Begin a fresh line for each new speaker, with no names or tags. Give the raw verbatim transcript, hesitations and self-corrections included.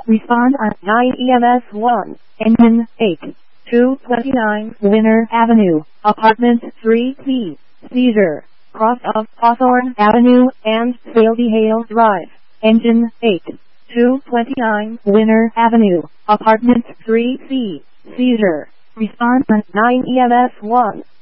Respond on nine E M S one. Engine eight. two twenty-nine Winter Avenue, Apartment three C. Seizure. Cross of Hawthorne Avenue and Saley Hale Drive. Engine eight. two twenty-nine Winter Avenue, Apartment three C. Seizure. Respond on nine E M S one.